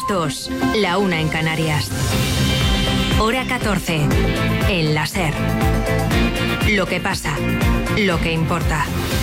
2, la 1 en Canarias. Hora 14, en la SER. Lo que pasa, lo que importa.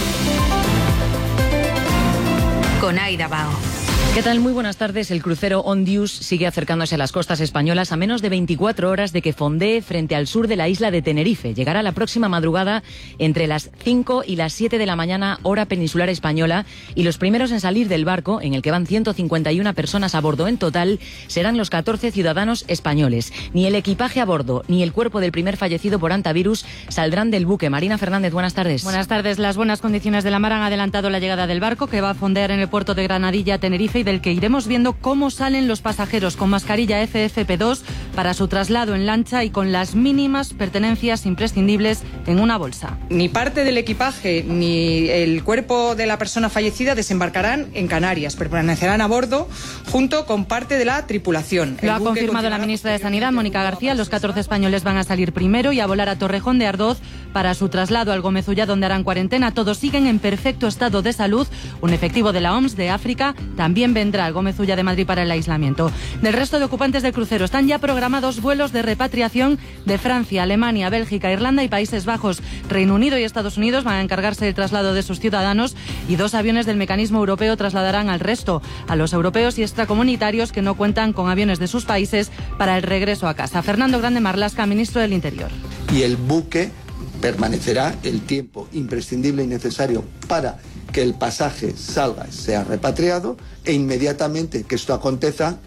Con Aida Bao. ¿Qué tal? Muy buenas tardes. El crucero Ondius sigue acercándose a las costas españolas a menos de 24 horas de que fondee frente al sur de la isla de Tenerife. Llegará la próxima madrugada entre las 5 y las 7 de la mañana, hora peninsular española, y los primeros en salir del barco, en el que van 151 personas a bordo en total, serán los 14 ciudadanos españoles. Ni el equipaje a bordo ni el cuerpo del primer fallecido por hantavirus saldrán del buque. Marina Fernández, buenas tardes. Buenas tardes. Las buenas condiciones de la mar han adelantado la llegada del barco, que va a fondear en el puerto de Granadilla, Tenerife, y del que iremos viendo cómo salen los pasajeros con mascarilla FFP2 para su traslado en lancha y con las mínimas pertenencias imprescindibles en una bolsa. Ni parte del equipaje ni el cuerpo de la persona fallecida desembarcarán en Canarias, permanecerán a bordo junto con parte de la tripulación. Lo ha confirmado la ministra de Sanidad, Mónica García. Los 14 españoles van a salir primero y a volar a Torrejón de Ardoz para su traslado al Gómez-Ullá, donde harán cuarentena. Todos siguen en perfecto estado de salud. Un efectivo de la OMS de África también vendrá al Gómez-Ullá de Madrid para el aislamiento. Del resto de ocupantes del crucero están ya programados vuelos de repatriación de Francia, Alemania, Bélgica, Irlanda y Países Bajos. Reino Unido y Estados Unidos van a encargarse del traslado de sus ciudadanos y 2 aviones del mecanismo europeo trasladarán al resto, a los europeos y extracomunitarios que no cuentan con aviones de sus países para el regreso a casa. Fernando Grande Marlaska, ministro del Interior. Y el buque permanecerá el tiempo imprescindible y necesario para que el pasaje salga, sea repatriado, e inmediatamente que esto acontezca,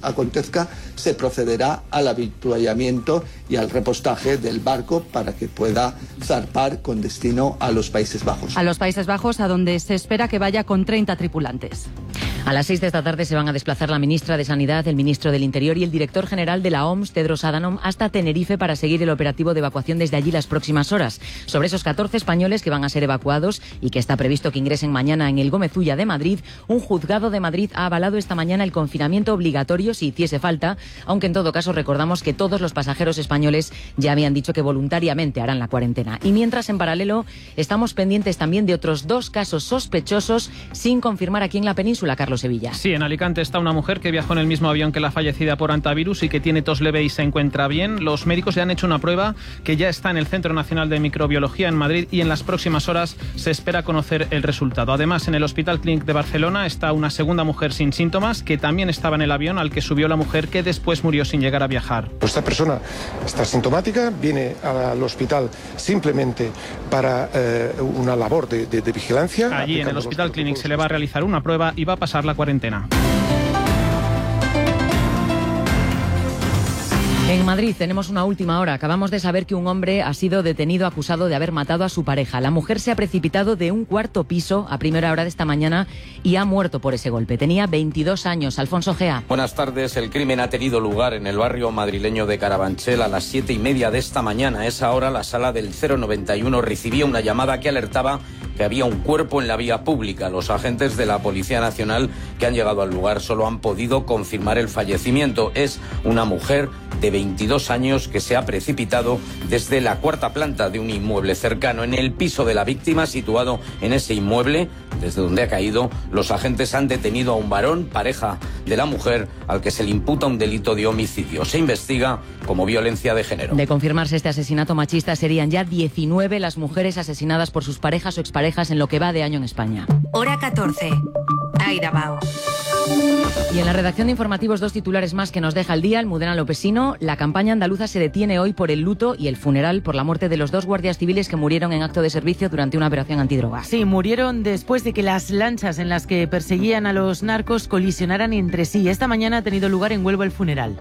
se procederá al avituallamiento y al repostaje del barco para que pueda zarpar con destino a los Países Bajos. A los Países Bajos, a donde se espera que vaya con 30 tripulantes. A las 6 de esta tarde se van a desplazar la ministra de Sanidad, el ministro del Interior y el director general de la OMS, Tedros Adhanom, hasta Tenerife para seguir el operativo de evacuación desde allí las próximas horas. Sobre esos 14 españoles que van a ser evacuados y que está previsto que ingresen mañana en el Gómez-Ullá de Madrid, un juzgado de Madrid ha avalado esta mañana el confinamiento obligatorio si hiciese falta, aunque en todo caso recordamos que todos los pasajeros españoles ya habían dicho que voluntariamente harán la cuarentena. Y mientras, en paralelo, estamos pendientes también de otros 2 casos sospechosos sin confirmar aquí en la península, Carlos Sevilla. Sí, en Alicante está una mujer que viajó en el mismo avión que la fallecida por hantavirus y que tiene tos leve y se encuentra bien. Los médicos le han hecho una prueba que ya está en el Centro Nacional de Microbiología en Madrid y en las próximas horas se espera conocer el resultado. Además, en el Hospital Clínic de Barcelona está una segunda mujer sin síntomas que también estaba en el avión al que subió la mujer, que después murió sin llegar a viajar. Esta persona está sintomática, viene al hospital simplemente para una labor de vigilancia. Allí en el Hospital Clínic se le va a realizar una prueba y va a pasar la cuarentena. En Madrid tenemos una última hora. Acabamos de saber que un hombre ha sido detenido acusado de haber matado a su pareja. La mujer se ha precipitado de un 4º piso a primera hora de esta mañana y ha muerto por ese golpe. Tenía 22 años. Alfonso Gea. Buenas tardes. El crimen ha tenido lugar en el barrio madrileño de Carabanchel a las 7:30 de esta mañana. A esa hora la sala del 091 recibía una llamada que alertaba que había un cuerpo en la vía pública. Los agentes de la Policía Nacional que han llegado al lugar solo han podido confirmar el fallecimiento. Es una mujer de 22 años que se ha precipitado desde la 4ª planta de un inmueble cercano. En el piso de la víctima, situado en ese inmueble, desde donde ha caído, los agentes han detenido a un varón, pareja de la mujer, al que se le imputa un delito de homicidio. Se investiga como violencia de género. De confirmarse este asesinato machista, serían ya 19 las mujeres asesinadas por sus parejas o exparejas en lo que va de año en España. Hora 14. Aida Bao. Y en la redacción de informativos 2 titulares más que nos deja el día. Almudena Lopesino. La campaña andaluza se detiene hoy por el luto y el funeral por la muerte de los 2 guardias civiles que murieron en acto de servicio durante una operación antidroga. Sí, murieron después de que las lanchas en las que perseguían a los narcos colisionaran entre sí. Esta mañana ha tenido lugar en Huelva el funeral.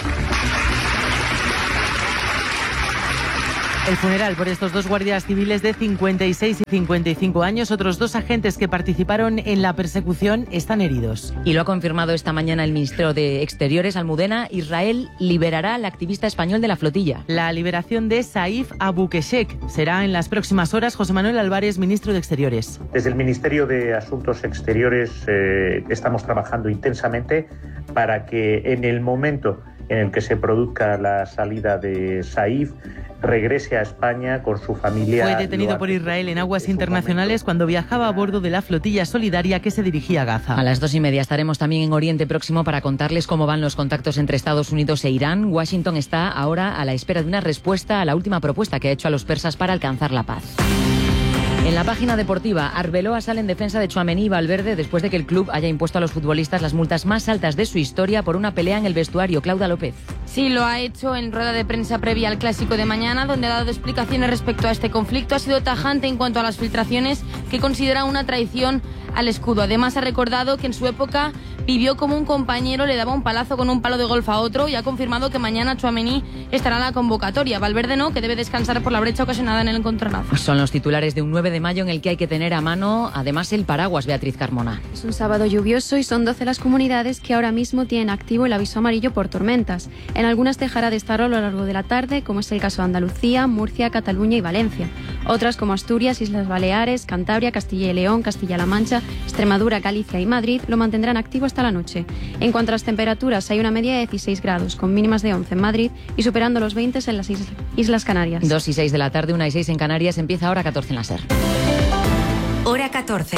El funeral por estos 2 guardias civiles de 56 y 55 años. Otros 2 agentes que participaron en la persecución están heridos. Y lo ha confirmado esta mañana el ministro de Exteriores, Almudena. Israel liberará al activista español de la flotilla. La liberación de Saif Abukeshek será en las próximas horas. José Manuel Álvarez, ministro de Exteriores. Desde el Ministerio de Asuntos Exteriores estamos trabajando intensamente para que en el momento en el que se produzca la salida de Saif regrese a España con su familia. Fue detenido por Israel en aguas internacionales cuando viajaba a bordo de la flotilla solidaria que se dirigía a Gaza. A las 2:30 estaremos también en Oriente Próximo para contarles cómo van los contactos entre Estados Unidos e Irán. Washington está ahora a la espera de una respuesta a la última propuesta que ha hecho a los persas para alcanzar la paz. En la página deportiva, Arbeloa sale en defensa de Tchouaméni y Valverde después de que el club haya impuesto a los futbolistas las multas más altas de su historia por una pelea en el vestuario. Claudia López. Sí, lo ha hecho en rueda de prensa previa al Clásico de mañana, donde ha dado explicaciones respecto a este conflicto. Ha sido tajante en cuanto a las filtraciones que considera una traición al escudo. Además, ha recordado que en su época vivió como un compañero le daba un palazo con un palo de golf a otro y ha confirmado que mañana Tchouaméni estará en la convocatoria. Valverde no, que debe descansar por la brecha ocasionada en el encontronazo. Son los titulares de un 9 de mayo en el que hay que tener a mano, además, el paraguas, Beatriz Carmona. Es un sábado lluvioso y son 12 las comunidades que ahora mismo tienen activo el aviso amarillo por tormentas. En algunas dejará de estar a lo largo de la tarde, como es el caso de Andalucía, Murcia, Cataluña y Valencia. Otras, como Asturias, Islas Baleares, Cantabria, Castilla y León, Castilla-La Mancha, Extremadura, Galicia y Madrid, lo mantendrán activo hasta la noche. En cuanto a las temperaturas, hay una media de 16 grados, con mínimas de 11 en Madrid y superando los 20 en las Islas Canarias. 2:06 de la tarde, 1:06 en Canarias, empieza Hora 14 en la SER. Hora 14.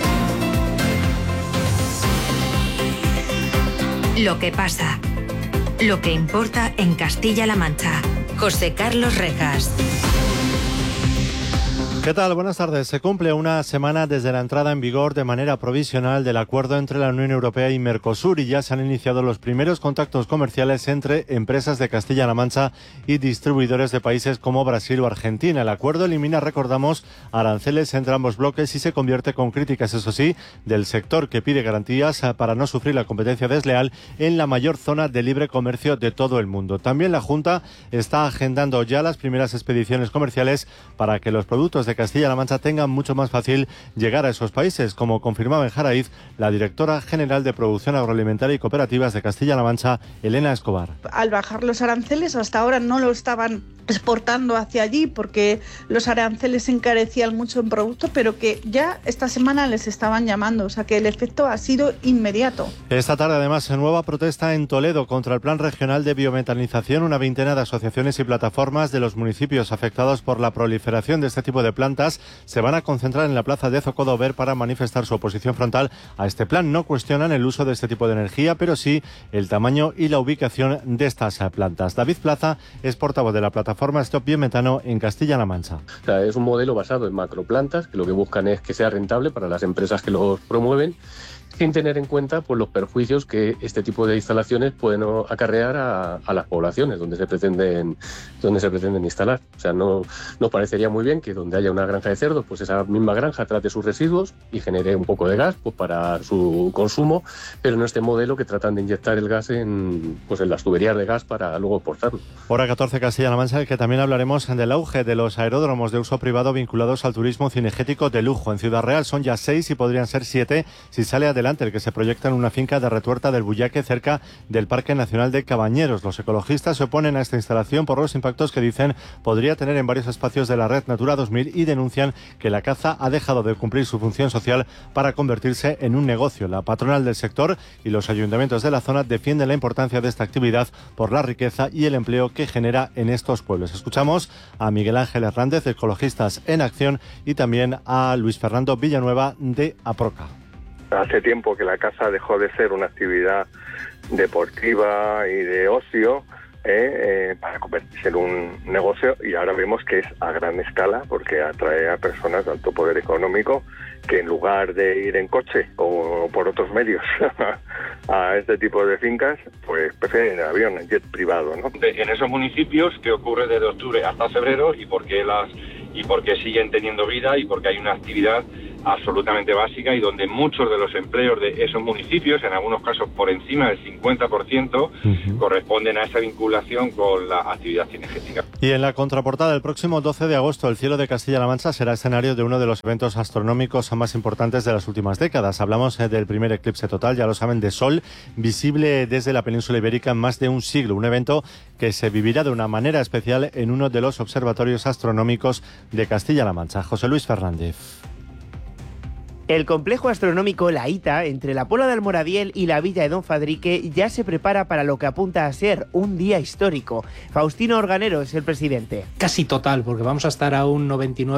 Lo que pasa. Lo que importa en Castilla-La Mancha. José Carlos Rejas. ¿Qué tal? Buenas tardes. Se cumple una semana desde la entrada en vigor de manera provisional del acuerdo entre la Unión Europea y Mercosur y ya se han iniciado los primeros contactos comerciales entre empresas de Castilla-La Mancha y distribuidores de países como Brasil o Argentina. El acuerdo elimina, recordamos, aranceles entre ambos bloques y se convierte, con críticas, eso sí, del sector que pide garantías para no sufrir la competencia desleal, en la mayor zona de libre comercio de todo el mundo. También la Junta está agendando ya las primeras expediciones comerciales para que los productos de Castilla-La Mancha tengan mucho más fácil llegar a esos países, como confirmaba en Jaraíz la directora general de Producción Agroalimentaria y Cooperativas de Castilla-La Mancha, Elena Escobar. Al bajar los aranceles, hasta ahora no lo estaban exportando hacia allí porque los aranceles se encarecían mucho en productos, pero que ya esta semana les estaban llamando, o sea que el efecto ha sido inmediato. Esta tarde, además, nueva protesta en Toledo contra el Plan Regional de Biometanización. Una veintena de asociaciones y plataformas de los municipios afectados por la proliferación de este tipo de plantas se van a concentrar en la plaza de Zocodover para manifestar su oposición frontal a este plan. No cuestionan el uso de este tipo de energía, pero sí el tamaño y la ubicación de estas plantas. David Plaza es portavoz de la plataforma Stop Biometano en Castilla-La Mancha. O sea, es un modelo basado en macroplantas que lo que buscan es que sea rentable para las empresas que los promueven, sin tener en cuenta pues los perjuicios que este tipo de instalaciones pueden acarrear a las poblaciones donde se pretenden instalar. O sea, no nos parecería muy bien que donde haya una granja de cerdos, pues esa misma granja trate sus residuos y genere un poco de gas pues para su consumo, pero no este modelo que tratan de inyectar el gas en las tuberías de gas para luego exportarlo. Hora 14 Castilla-La Mancha, que también hablaremos del auge de los aeródromos de uso privado vinculados al turismo cinegético de lujo. En Ciudad Real son ya 6 y podrían ser 7 si sale adelante el que se proyecta en una finca de Retuerta del Bullaque, cerca del Parque Nacional de Cabañeros. Los ecologistas se oponen a esta instalación por los impactos que dicen podría tener en varios espacios de la red Natura 2000 y denuncian que la caza ha dejado de cumplir su función social para convertirse en un negocio. La patronal del sector y los ayuntamientos de la zona defienden la importancia de esta actividad por la riqueza y el empleo que genera en estos pueblos. Escuchamos a Miguel Ángel Hernández, de Ecologistas en Acción, y también a Luis Fernando Villanueva, de Aproca. Hace tiempo que la caza dejó de ser una actividad deportiva y de ocio para convertirse en un negocio, y ahora vemos que es a gran escala porque atrae a personas de alto poder económico que, en lugar de ir en coche o por otros medios a este tipo de fincas, pues prefieren el avión, el jet privado, ¿no? En esos municipios, ¿qué ocurre desde octubre hasta febrero y por qué siguen teniendo vida y por qué hay una actividad absolutamente básica y donde muchos de los empleos de esos municipios, en algunos casos por encima del 50%, corresponden a esa vinculación con la actividad cinegética? Y en la contraportada, el próximo 12 de agosto, el cielo de Castilla-La Mancha será escenario de uno de los eventos astronómicos más importantes de las últimas décadas. Hablamos del primer eclipse total, ya lo saben, de sol, visible desde la península ibérica en más de un siglo. Un evento que se vivirá de una manera especial en uno de los observatorios astronómicos de Castilla-La Mancha. José Luis Fernández. El complejo astronómico La Hita, entre la Pola de Almoradiel y la Villa de Don Fadrique, ya se prepara para lo que apunta a ser un día histórico. Faustino Organero es el presidente. Casi total, porque vamos a estar a un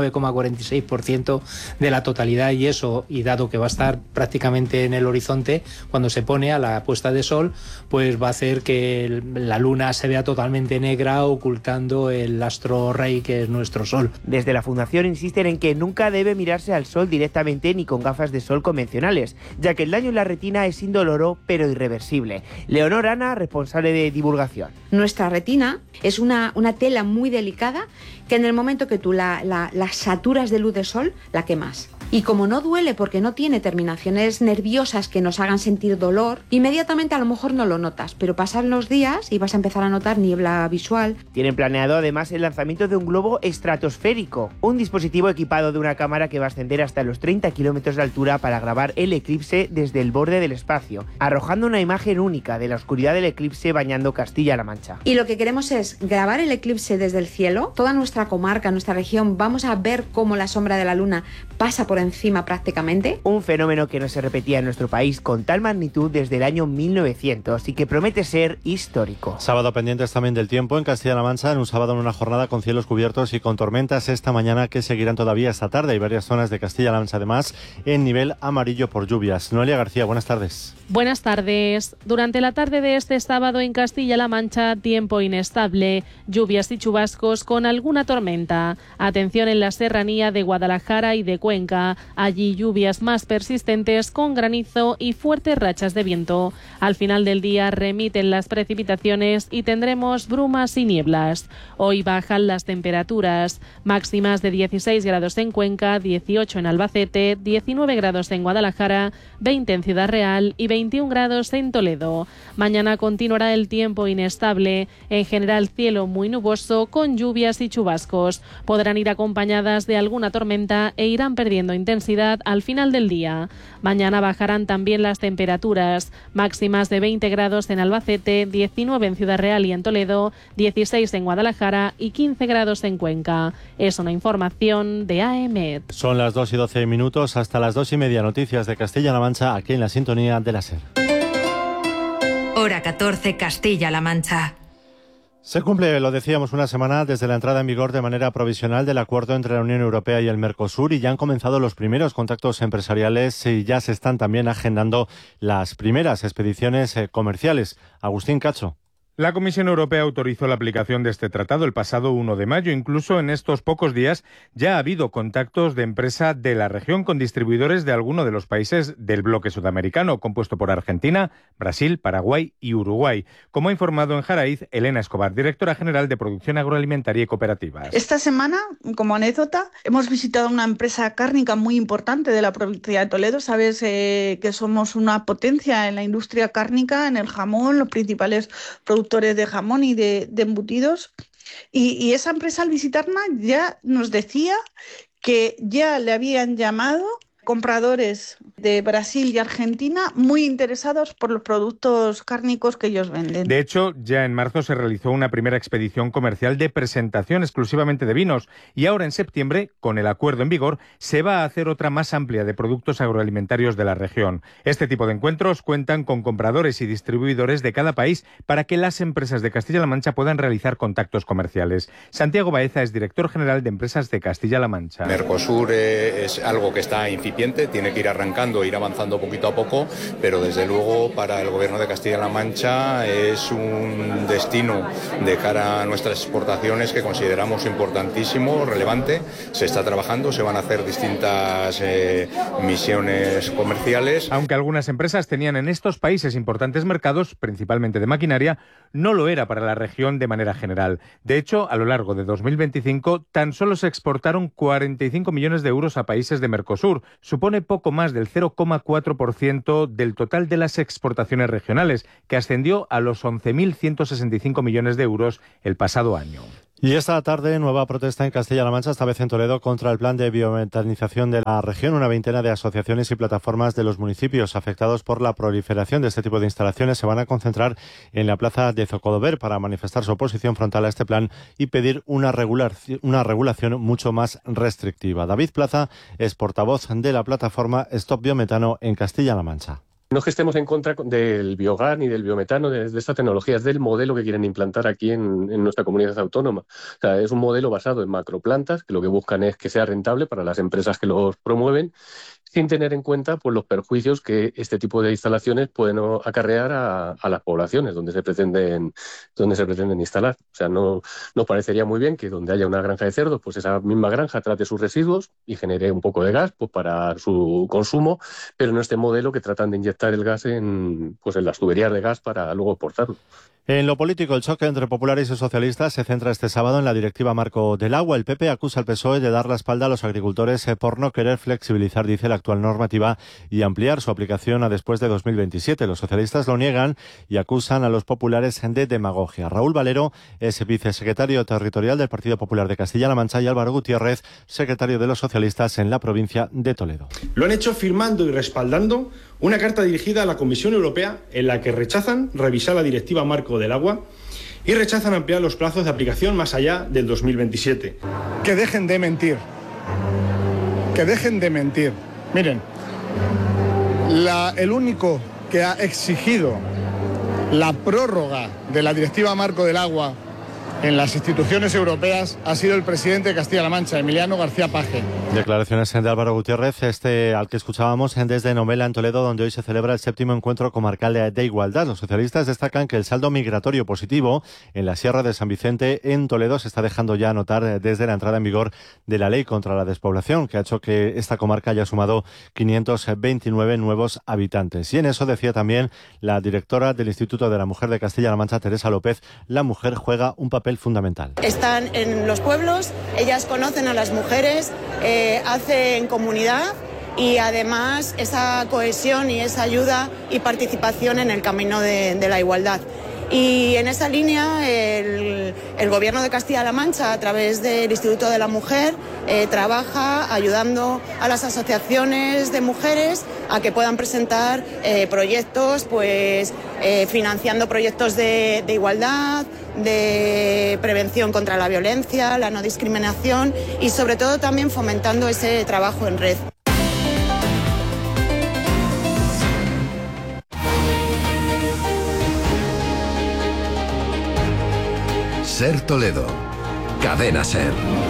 99,46% de la totalidad, y eso, y dado que va a estar prácticamente en el horizonte, cuando se pone a la puesta de sol, pues va a hacer que la luna se vea totalmente negra, ocultando el astro rey que es nuestro sol. Desde la Fundación insisten en que nunca debe mirarse al sol directamente ni con gafas de sol convencionales, ya que el daño en la retina es indoloro pero irreversible. Leonor Ana, responsable de divulgación. Nuestra retina es una tela muy delicada que en el momento que tú la saturas de luz de sol, la quemas. Y como no duele porque no tiene terminaciones nerviosas que nos hagan sentir dolor, inmediatamente a lo mejor no lo notas, pero pasan los días y vas a empezar a notar niebla visual. Tienen planeado además el lanzamiento de un globo estratosférico, un dispositivo equipado de una cámara que va a ascender hasta los 30 kilómetros de altura para grabar el eclipse desde el borde del espacio, arrojando una imagen única de la oscuridad del eclipse bañando Castilla-La Mancha. Y lo que queremos es grabar el eclipse desde el cielo. Toda nuestra comarca, nuestra región, vamos a ver cómo la sombra de la luna pasa por encima prácticamente. Un fenómeno que no se repetía en nuestro país con tal magnitud desde el año 1900 y que promete ser histórico. Sábado pendientes también del tiempo en Castilla-La Mancha, en un sábado en una jornada con cielos cubiertos y con tormentas esta mañana que seguirán todavía esta tarde. Hay varias zonas de Castilla-La Mancha además en nivel amarillo por lluvias. Noelia García, buenas tardes. Buenas tardes. Durante la tarde de este sábado en Castilla-La Mancha, tiempo inestable, lluvias y chubascos con alguna tormenta. Atención en la serranía de Guadalajara y de Cuenca. Allí lluvias más persistentes con granizo y fuertes rachas de viento. Al final del día remiten las precipitaciones y tendremos brumas y nieblas. Hoy bajan las temperaturas, máximas de 16 grados en Cuenca, 18 en Albacete, 19 grados en Guadalajara, 20 en Ciudad Real y 21 grados en Toledo. Mañana continuará el tiempo inestable, en general cielo muy nuboso con lluvias y chubascos. Podrán ir acompañadas de alguna tormenta e irán perdiendo intensidad al final del día. Mañana bajarán también las temperaturas, máximas de 20 grados en Albacete, 19 en Ciudad Real y en Toledo, 16 en Guadalajara y 15 grados en Cuenca. Es una información de AEMET. Son las 2:12, hasta las 2:30, noticias de Castilla-La Mancha, aquí en la sintonía de la SER. Hora 14, Castilla-La Mancha. Se cumple, lo decíamos, una semana desde la entrada en vigor de manera provisional del acuerdo entre la Unión Europea y el Mercosur, y ya han comenzado los primeros contactos empresariales y ya se están también agendando las primeras expediciones comerciales. Agustín Cacho. La Comisión Europea autorizó la aplicación de este tratado el pasado 1 de mayo. Incluso en estos pocos días ya ha habido contactos de empresa de la región con distribuidores de alguno de los países del bloque sudamericano, compuesto por Argentina, Brasil, Paraguay y Uruguay. Como ha informado en Jaraíz, Elena Escobar, directora general de Producción Agroalimentaria y Cooperativas. Esta semana, como anécdota, hemos visitado una empresa cárnica muy importante de la provincia de Toledo. Sabes que somos una potencia en la industria cárnica, en el jamón, los principales productores de jamón y de embutidos, y esa empresa al visitarnos ya nos decía que ya le habían llamado compradores de Brasil y Argentina muy interesados por los productos cárnicos que ellos venden. De hecho, ya en marzo se realizó una primera expedición comercial de presentación exclusivamente de vinos, y ahora en septiembre, con el acuerdo en vigor, se va a hacer otra más amplia de productos agroalimentarios de la región. Este tipo de encuentros cuentan con compradores y distribuidores de cada país para que las empresas de Castilla-La Mancha puedan realizar contactos comerciales. Santiago Baeza es director general de Empresas de Castilla-La Mancha. Mercosur es algo que está incipiente, tiene que ir arrancando, ir avanzando poquito a poco, pero desde luego para el Gobierno de Castilla-La Mancha es un destino de cara a nuestras exportaciones que consideramos importantísimo, relevante. Se está trabajando, se van a hacer distintas misiones comerciales. Aunque algunas empresas tenían en estos países importantes mercados, principalmente de maquinaria, no lo era para la región de manera general. De hecho, a lo largo de 2025 tan solo se exportaron 45 millones de euros a países de Mercosur. Supone poco más del 0,4% del total de las exportaciones regionales, que ascendió a los 11.165 millones de euros el pasado año. Y esta tarde, nueva protesta en Castilla-La Mancha, esta vez en Toledo, contra el plan de biometanización de la región. Una veintena de asociaciones y plataformas de los municipios afectados por la proliferación de este tipo de instalaciones se van a concentrar en la plaza de Zocodover para manifestar su oposición frontal a este plan y pedir una regulación mucho más restrictiva. David Plaza es portavoz de la plataforma Stop Biometano en Castilla-La Mancha. No es que estemos en contra del biogás ni del biometano, de esta tecnología, es del modelo que quieren implantar aquí en nuestra comunidad autónoma. O sea, es un modelo basado en macroplantas, que lo que buscan es que sea rentable para las empresas que los promueven, sin tener en cuenta pues, los perjuicios que este tipo de instalaciones pueden acarrear a las poblaciones donde se pretenden instalar. O sea, no nos parecería muy bien que donde haya una granja de cerdos, pues esa misma granja trate sus residuos y genere un poco de gas pues, para su consumo, pero no este modelo que tratan de inyectar el gas en las tuberías de gas para luego exportarlo. En lo político, el choque entre populares y socialistas se centra este sábado en la Directiva Marco del Agua. El PP acusa al PSOE de dar la espalda a los agricultores por no querer flexibilizar, dice, la actual normativa y ampliar su aplicación a después de 2027. Los socialistas lo niegan y acusan a los populares de demagogia. Raúl Valero es vicesecretario territorial del Partido Popular de Castilla-La Mancha y Álvaro Gutiérrez, secretario de los socialistas en la provincia de Toledo. Lo han hecho firmando y respaldando una carta dirigida a la Comisión Europea en la que rechazan revisar la Directiva Marco del Agua y rechazan ampliar los plazos de aplicación más allá del 2027. Que dejen de mentir. Que dejen de mentir. Miren, el único que ha exigido la prórroga de la Directiva Marco del Agua en las instituciones europeas ha sido el presidente de Castilla-La Mancha, Emiliano García Paje. Declaraciones de Álvaro Gutiérrez, al que escuchábamos desde Novela en Toledo, donde hoy se celebra el 7º encuentro comarcal de igualdad. Los socialistas destacan que el saldo migratorio positivo en la Sierra de San Vicente, en Toledo, se está dejando ya notar desde la entrada en vigor de la ley contra la despoblación, que ha hecho que esta comarca haya sumado 529 nuevos habitantes. Y en eso decía también la directora del Instituto de la Mujer de Castilla-La Mancha, Teresa López: la mujer juega un papel fundamental. Están en los pueblos, ellas conocen a las mujeres, hacen comunidad y además esa cohesión y esa ayuda y participación en el camino de la igualdad. Y en esa línea el Gobierno de Castilla-La Mancha, a través del Instituto de la Mujer, trabaja ayudando a las asociaciones de mujeres a que puedan presentar proyectos, financiando proyectos de igualdad, de prevención contra la violencia, la no discriminación y sobre todo también fomentando ese trabajo en red. Ser Toledo, Cadena Ser.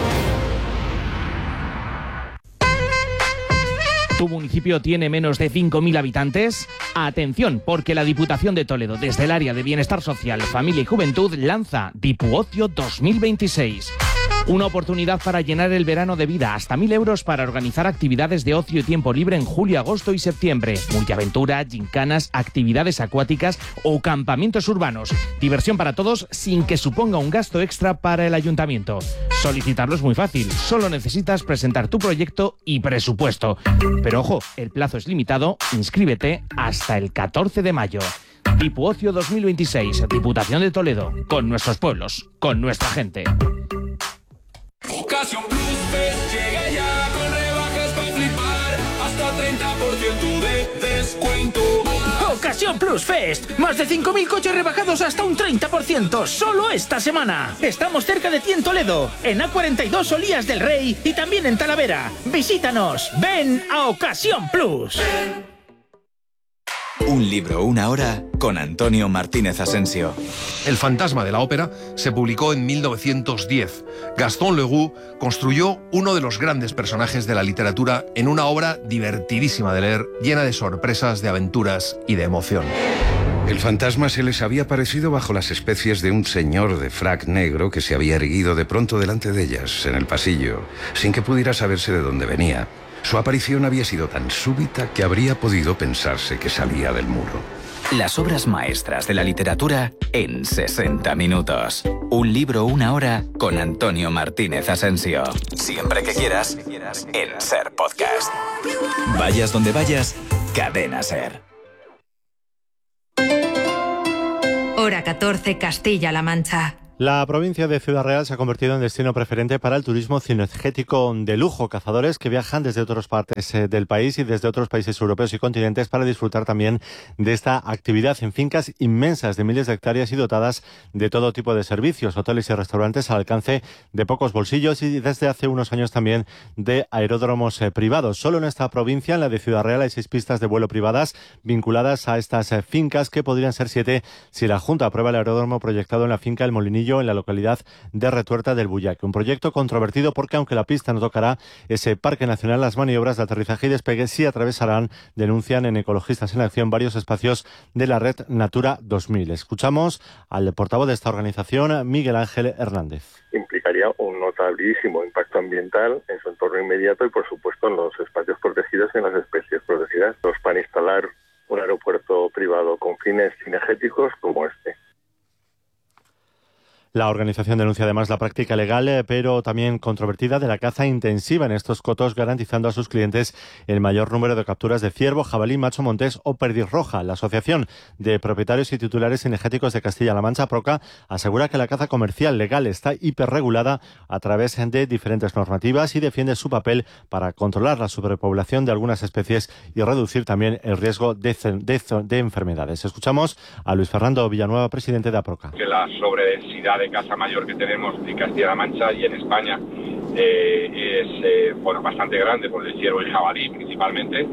¿Tu municipio tiene menos de 5.000 habitantes? Atención, porque la Diputación de Toledo, desde el área de Bienestar Social, Familia y Juventud, lanza Dipuocio 2026. Una oportunidad para llenar el verano de vida, hasta 1.000 euros para organizar actividades de ocio y tiempo libre en julio, agosto y septiembre. Multiaventura, gincanas, actividades acuáticas o campamentos urbanos. Diversión para todos sin que suponga un gasto extra para el ayuntamiento. Solicitarlo es muy fácil, solo necesitas presentar tu proyecto y presupuesto. Pero ojo, el plazo es limitado, inscríbete hasta el 14 de mayo. Dipuocio 2026, Diputación de Toledo, con nuestros pueblos, con nuestra gente. Ocasión Plus Fest llega ya con rebajas para flipar, hasta 30% de descuento. Ocasión Plus Fest, más de 5.000 coches rebajados hasta un 30%, solo esta semana. Estamos cerca de ti en Toledo, en A42 Olías del Rey y también en Talavera. Visítanos, ven a Ocasión Plus. Un libro, una hora, con Antonio Martínez Asensio. El fantasma de la ópera se publicó en 1910. Gaston Leroux construyó uno de los grandes personajes de la literatura en una obra divertidísima de leer, llena de sorpresas, de aventuras y de emoción. El fantasma se les había aparecido bajo las especies de un señor de frac negro que se había erguido de pronto delante de ellas, en el pasillo, sin que pudiera saberse de dónde venía. Su aparición había sido tan súbita que habría podido pensarse que salía del muro. Las obras maestras de la literatura en 60 minutos. Un libro, una hora, con Antonio Martínez Asensio. Siempre que quieras, en Ser Podcast. Vayas donde vayas, Cadena Ser. Hora 14, Castilla-La Mancha. La provincia de Ciudad Real se ha convertido en destino preferente para el turismo cinegético de lujo. Cazadores que viajan desde otras partes del país y desde otros países europeos y continentes para disfrutar también de esta actividad en fincas inmensas de miles de hectáreas y dotadas de todo tipo de servicios, hoteles y restaurantes al alcance de pocos bolsillos y desde hace unos años también de aeródromos privados. Solo en esta provincia, en la de Ciudad Real, hay 6 pistas de vuelo privadas vinculadas a estas fincas, que podrían ser 7 si la Junta aprueba el aeródromo proyectado en la finca El Molinillo, en la localidad de Retuerta del Bullaque. Un proyecto controvertido porque, aunque la pista no tocará ese parque nacional, las maniobras de aterrizaje y despegue sí atravesarán, denuncian en Ecologistas en Acción, varios espacios de la red Natura 2000. Escuchamos al portavoz de esta organización, Miguel Ángel Hernández. Implicaría un notabilísimo impacto ambiental en su entorno inmediato y, por supuesto, en los espacios protegidos y en las especies protegidas. Los para instalar un aeropuerto privado con fines cinegéticos como este. La organización denuncia además la práctica legal, pero también controvertida, de la caza intensiva en estos cotos, garantizando a sus clientes el mayor número de capturas de ciervo, jabalí, macho montés o perdiz roja. La Asociación de Propietarios y Titulares Cinegéticos de Castilla-La Mancha, APROCA, asegura que la caza comercial legal está hiperregulada a través de diferentes normativas y defiende su papel para controlar la sobrepoblación de algunas especies y reducir también el riesgo de enfermedades. Escuchamos a Luis Fernando Villanueva, presidente de APROCA. Que la sobredensidad de caza mayor que tenemos en Castilla-La Mancha y en España es bastante grande, por el ciervo y jabalí principalmente,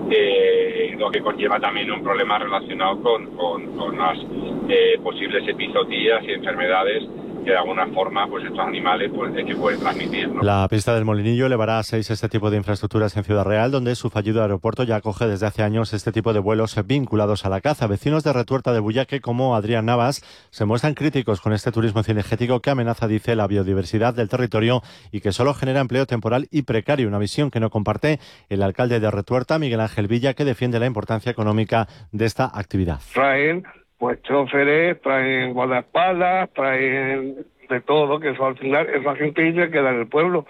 lo que conlleva también un problema relacionado con las posibles epizootías y enfermedades que de alguna forma estos animales que pueden transmitir, ¿no? La pista del Molinillo elevará a 6 este tipo de infraestructuras en Ciudad Real, donde su fallido aeropuerto ya acoge desde hace años este tipo de vuelos vinculados a la caza. Vecinos de Retuerta del Bullaque, como Adrián Navas, se muestran críticos con este turismo cinegético que amenaza, dice, la biodiversidad del territorio y que solo genera empleo temporal y precario, una visión que no comparte el alcalde de Retuerta, Miguel Ángel Villa, que defiende la importancia económica de esta actividad. Traen choferes, traen guardaespaldas, traen de todo, que eso al final esa gente se queda en el pueblo.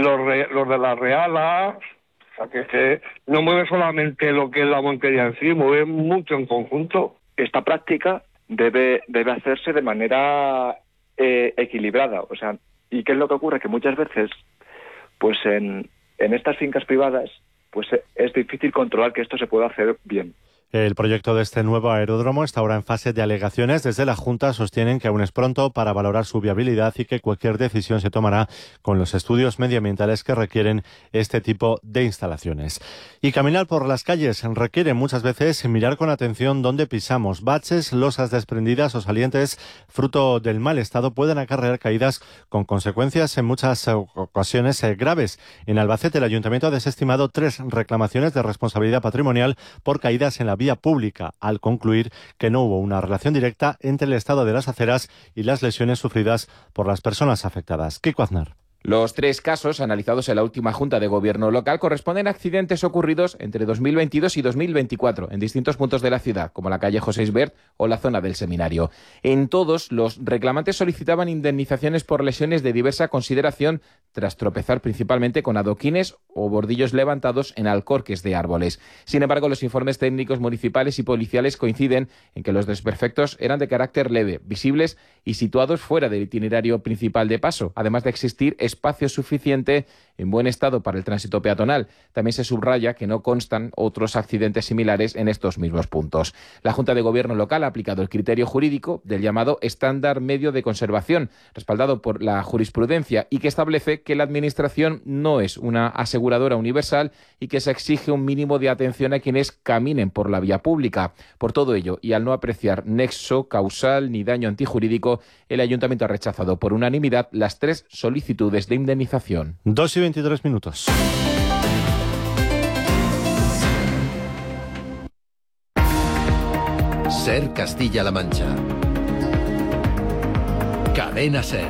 Los de la Reala, o sea, que no mueve solamente lo que es la montería en sí, mueve mucho en conjunto. Esta práctica debe hacerse de manera equilibrada, o sea, ¿y qué es lo que ocurre? Que muchas veces, pues en estas fincas privadas, pues es difícil controlar que esto se pueda hacer bien. El proyecto de este nuevo aeródromo está ahora en fase de alegaciones. Desde la Junta sostienen que aún es pronto para valorar su viabilidad y que cualquier decisión se tomará con los estudios medioambientales que requieren este tipo de instalaciones. Y caminar por las calles requiere muchas veces mirar con atención dónde pisamos. Baches, losas desprendidas o salientes, fruto del mal estado, pueden acarrear caídas con consecuencias en muchas ocasiones graves. En Albacete, el Ayuntamiento ha desestimado 3 reclamaciones de responsabilidad patrimonial por caídas en la vía pública, al concluir que no hubo una relación directa entre el estado de las aceras y las lesiones sufridas por las personas afectadas. Kiko Aznar. Los 3 casos analizados en la última Junta de Gobierno local corresponden a accidentes ocurridos entre 2022 y 2024 en distintos puntos de la ciudad, como la calle José Isbert o la zona del Seminario. En todos, los reclamantes solicitaban indemnizaciones por lesiones de diversa consideración tras tropezar principalmente con adoquines o bordillos levantados en alcorques de árboles. Sin embargo, los informes técnicos municipales y policiales coinciden en que los desperfectos eran de carácter leve, visibles y situados fuera del itinerario principal de paso, además de existir espacio suficiente en buen estado para el tránsito peatonal. También se subraya que no constan otros accidentes similares en estos mismos puntos. La Junta de Gobierno local ha aplicado el criterio jurídico del llamado estándar medio de conservación, respaldado por la jurisprudencia y que establece que la Administración no es una aseguradora universal y que se exige un mínimo de atención a quienes caminen por la vía pública. Por todo ello, y al no apreciar nexo causal ni daño antijurídico, el Ayuntamiento ha rechazado por unanimidad las 3 solicitudes de indemnización. 2:23 minutos. Ser Castilla-La Mancha. Cadena Ser.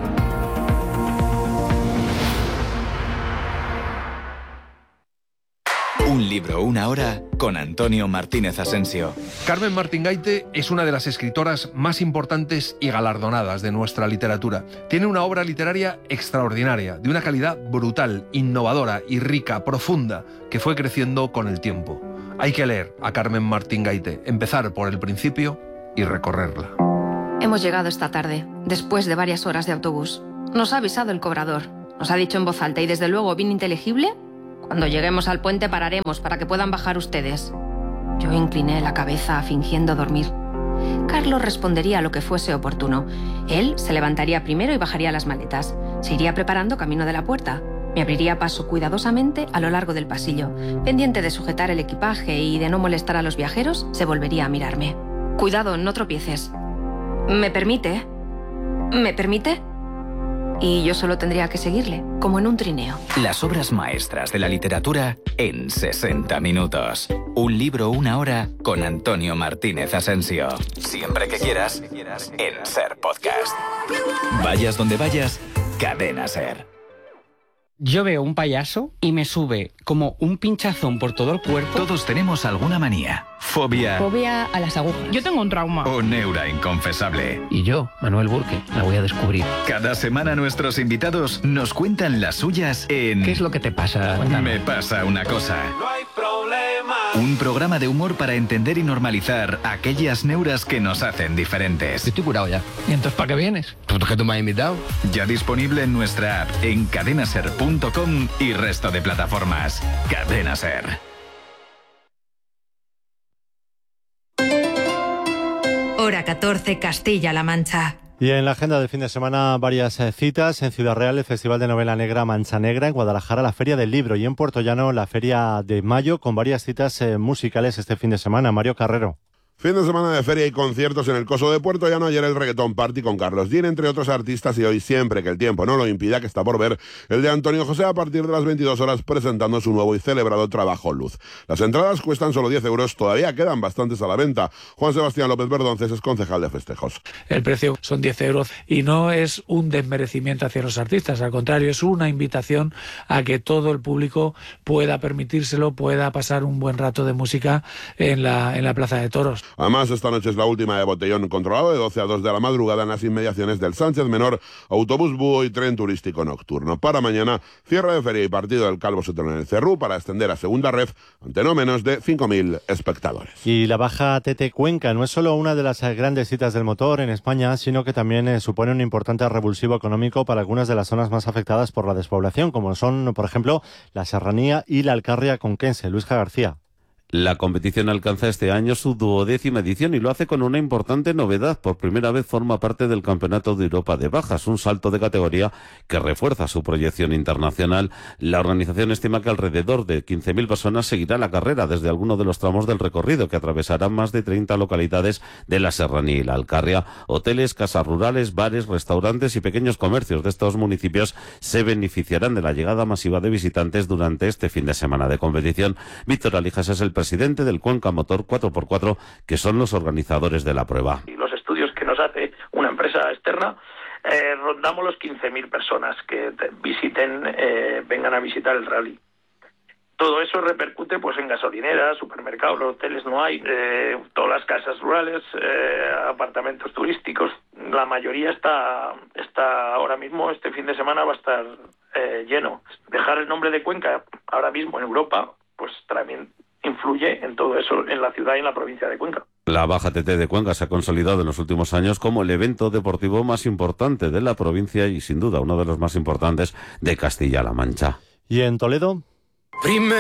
Un libro, una hora, con Antonio Martínez Asensio. Carmen Martín Gaite es una de las escritoras más importantes y galardonadas de nuestra literatura. Tiene una obra literaria extraordinaria, de una calidad brutal, innovadora y rica, profunda, que fue creciendo con el tiempo. Hay que leer a Carmen Martín Gaite, empezar por el principio y recorrerla. Hemos llegado esta tarde, después de varias horas de autobús. Nos ha avisado el cobrador. Nos ha dicho en voz alta y desde luego bien inteligible: cuando lleguemos al puente pararemos para que puedan bajar ustedes. Yo incliné la cabeza fingiendo dormir. Carlos respondería a lo que fuese oportuno. Él se levantaría primero y bajaría las maletas. Se iría preparando camino de la puerta. Me abriría paso cuidadosamente a lo largo del pasillo. Pendiente de sujetar el equipaje y de no molestar a los viajeros, se volvería a mirarme. Cuidado, no tropieces. ¿Me permite? ¿Me permite? Y yo solo tendría que seguirle, como en un trineo. Las obras maestras de la literatura en 60 minutos. Un libro, una hora, con Antonio Martínez Asensio. Siempre que quieras, en SER Podcast. Vayas donde vayas, Cadena SER. Yo veo un payaso y me sube como un pinchazón por todo el cuerpo. Todos tenemos alguna manía. Fobia. Fobia a las agujas. Yo tengo un trauma. O neura inconfesable. Y yo, Manuel Burke, la voy a descubrir. Cada semana nuestros invitados nos cuentan las suyas en... ¿Qué es lo que te pasa? Cuéntame. Me pasa una cosa. No hay problema. Un programa de humor para entender y normalizar aquellas neuras que nos hacen diferentes. Estoy curado ya. ¿Y entonces para qué vienes? ¿Por qué tú me has invitado? Ya disponible en nuestra app, en cadenaser.com y resto de plataformas. Cadena Ser. Hora 14, Castilla-La Mancha. Y en la agenda del fin de semana varias citas. En Ciudad Real, el Festival de Novela Negra Mancha Negra. En Guadalajara, la Feria del Libro. Y en Puerto Llano, la Feria de Mayo, con varias citas musicales este fin de semana. Mario Carrero. Fin de semana de feria y conciertos en el Coso de Puerto Llano. Ayer el Reggaeton Party con Carlos Jean, entre otros artistas, y hoy, siempre que el tiempo no lo impida, que está por ver, el de Antonio José a partir de las 22 horas presentando su nuevo y celebrado trabajo Luz. Las entradas cuestan solo 10 euros, todavía quedan bastantes a la venta. Juan Sebastián López Verdonces es concejal de festejos. El precio son 10 euros y no es un desmerecimiento hacia los artistas, al contrario, es una invitación a que todo el público pueda permitírselo, pueda pasar un buen rato de música en la Plaza de Toros. Además, esta noche es la última de botellón controlado de 12 a 2 de la madrugada en las inmediaciones del Sánchez Menor, autobús búho y tren turístico nocturno. Para mañana, cierre de feria y partido del Calvo Sotelo en el Cerrú para extender a segunda red ante no menos de 5.000 espectadores. Y la Baja Tete Cuenca no es solo una de las grandes citas del motor en España, sino que también supone un importante revulsivo económico para algunas de las zonas más afectadas por la despoblación, como son, por ejemplo, la Serranía y la Alcarria conquense. Luisja García. La competición alcanza este año su 12ª edición y lo hace con una importante novedad. Por primera vez forma parte del Campeonato de Europa de Bajas, un salto de categoría que refuerza su proyección internacional. La organización estima que alrededor de 15.000 personas seguirán la carrera desde alguno de los tramos del recorrido, que atravesarán más de 30 localidades de la Serranía y la Alcarria. Hoteles, casas rurales, bares, restaurantes y pequeños comercios de estos municipios se beneficiarán de la llegada masiva de visitantes durante este fin de semana de competición. Víctor Alijas es el presidente del Cuenca Motor 4x4, que son los organizadores de la prueba. Y los estudios que nos hace una empresa externa, rondamos los 15.000 personas que vengan a visitar el rally. Todo eso repercute pues en gasolineras, supermercados, los hoteles no hay, todas las casas rurales, apartamentos turísticos. La mayoría está ahora mismo, este fin de semana va a estar lleno. Dejar el nombre de Cuenca ahora mismo en Europa, pues también influye en todo eso, en la ciudad y en la provincia de Cuenca. La Baja TT de Cuenca se ha consolidado en los últimos años como el evento deportivo más importante de la provincia y sin duda uno de los más importantes de Castilla-La Mancha. ¿Y en Toledo?